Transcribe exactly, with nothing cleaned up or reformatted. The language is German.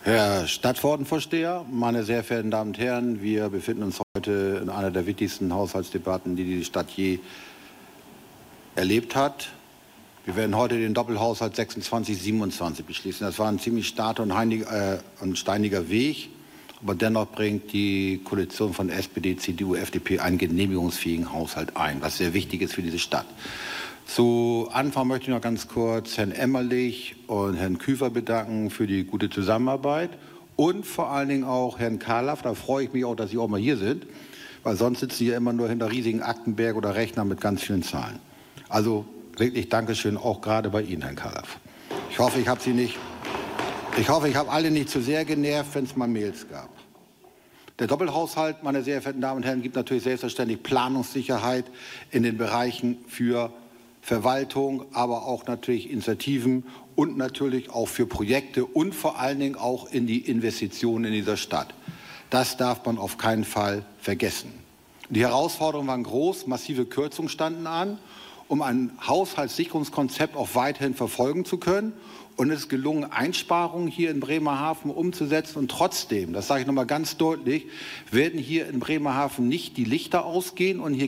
Herr Stadtverordnetenvorsteher, meine sehr verehrten Damen und Herren, wir befinden uns heute in einer der wichtigsten Haushaltsdebatten, die die Stadt je erlebt hat. Wir werden heute den Doppelhaushalt sechsundzwanzig siebenundzwanzig beschließen. Das war ein ziemlich starker und, heinig, äh, und steiniger Weg, aber dennoch bringt die Koalition von S P D, C D U, F D P einen genehmigungsfähigen Haushalt ein, was sehr wichtig ist für diese Stadt. Zu Anfang möchte ich noch ganz kurz Herrn Emmerlich und Herrn Küfer bedanken für die gute Zusammenarbeit und vor allen Dingen auch Herrn Karlaff. Da freue ich mich auch, dass Sie auch mal hier sind, weil sonst sitzen Sie ja immer nur hinter riesigen Aktenberg oder Rechnern mit ganz vielen Zahlen. Also wirklich Dankeschön auch gerade bei Ihnen, Herrn Karlaff. Ich hoffe, ich habe Sie nicht, ich hoffe, ich habe alle nicht zu sehr genervt, wenn es mal Mails gab. Der Doppelhaushalt, meine sehr verehrten Damen und Herren, gibt natürlich selbstverständlich Planungssicherheit in den Bereichen für Verwaltung, aber auch natürlich Initiativen und natürlich auch für Projekte und vor allen Dingen auch in die Investitionen in dieser Stadt. Das darf man auf keinen Fall vergessen. Die Herausforderungen waren groß, massive Kürzungen standen an, um ein Haushaltssicherungskonzept auch weiterhin verfolgen zu können. Und es ist gelungen, Einsparungen hier in Bremerhaven umzusetzen. Und trotzdem, das sage ich noch mal ganz deutlich, werden hier in Bremerhaven nicht die Lichter ausgehen und hier